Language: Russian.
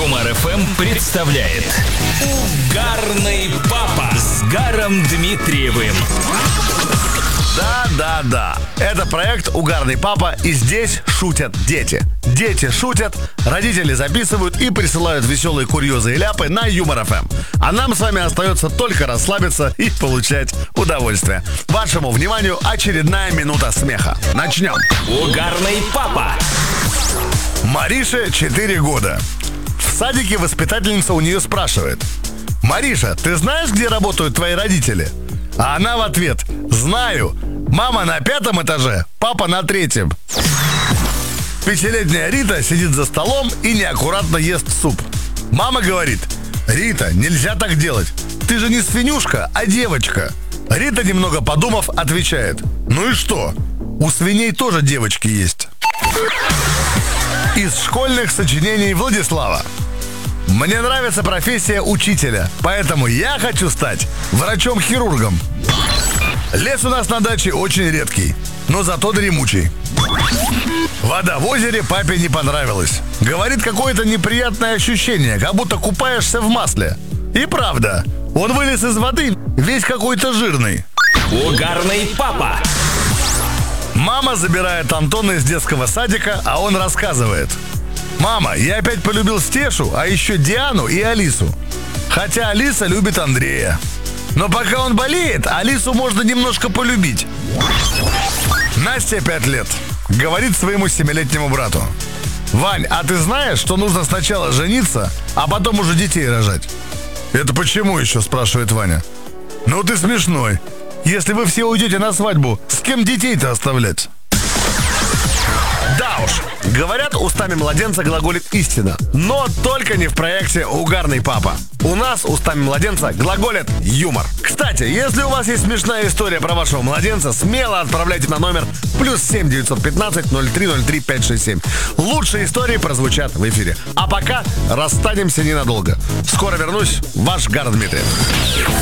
Юмор ФМ представляет Угарный папа с Гаром Дмитриевым. Да. Это проект «Угарный папа», и здесь шутят дети. Дети шутят, родители записывают и присылают веселые курьезы и ляпы на Юмор ФМ. А нам с вами остается только расслабиться и получать удовольствие. Вашему вниманию очередная минута смеха. Начнем. Угарный папа. Марише 4 года. В садике воспитательница у нее спрашивает: «Мариша, ты знаешь, где работают твои родители?» А она в ответ: «Знаю. Мама на 5-м этаже, папа на 3-м». 5-летняя Рита сидит за столом и неаккуратно ест суп. Мама говорит: «Рита, нельзя так делать. Ты же не свинюшка, а девочка». Рита, немного подумав, отвечает: «Ну и что? У свиней тоже девочки есть». Из школьных сочинений Владислава. Мне нравится профессия учителя, поэтому я хочу стать врачом-хирургом. Лес у нас на даче очень редкий, но зато дремучий. Вода в озере папе не понравилась. Говорит, какое-то неприятное ощущение, как будто купаешься в масле. И правда, он вылез из воды весь какой-то жирный. Угарный папа. Мама забирает Антона из детского садика, а он рассказывает: «Мама, я опять полюбил Стешу, а еще Диану и Алису. Хотя Алиса любит Андрея. Но пока он болеет, Алису можно немножко полюбить». Настя 5 лет. Говорит своему 7-летнему брату: «Вань, а ты знаешь, что нужно сначала жениться, а потом уже детей рожать?» «Это почему еще?» – спрашивает Ваня. «Ну ты смешной. Если вы все уйдете на свадьбу, с кем детей-то оставлять?» Да уж, говорят, устами младенца глаголит истина. Но только не в проекте «Угарный папа». У нас устами младенца глаголит юмор. Кстати, если у вас есть смешная история про вашего младенца, смело отправляйте на номер +7 915 0303 567. Лучшие истории прозвучат в эфире. А пока расстанемся ненадолго. Скоро вернусь, ваш Гар Дмитриев.